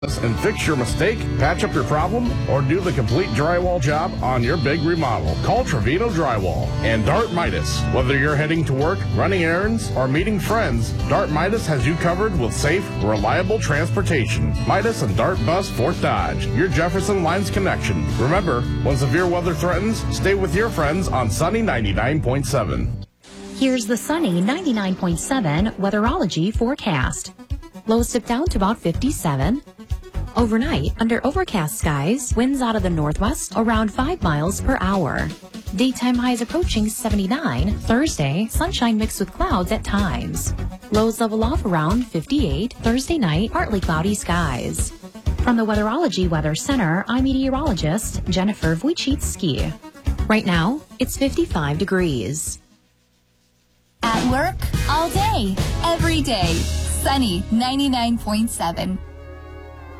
and fix your mistake, patch up your problem, or do the complete drywall job on your big remodel. Call Trevino Drywall and Dart Midas. Whether you're heading to work, running errands, or meeting friends, Dart Midas has you covered with safe, reliable transportation. Midas and Dart Bus Fort Dodge, your Jefferson Lines connection. Remember, when severe weather threatens, stay with your friends on Sunny 99.7. Here's the Sunny 99.7 weatherology forecast. Lows dip down to about 57. Overnight, under overcast skies, winds out of the northwest around 5 miles per hour. Daytime highs approaching 79. Thursday, sunshine mixed with clouds at times. Lows level off around 58. Thursday night, partly cloudy skies. From the Weatherology Weather Center, I'm meteorologist Jennifer Wojcicki. Right now, it's 55 degrees. At work, all day, every day. Sunny 99.7.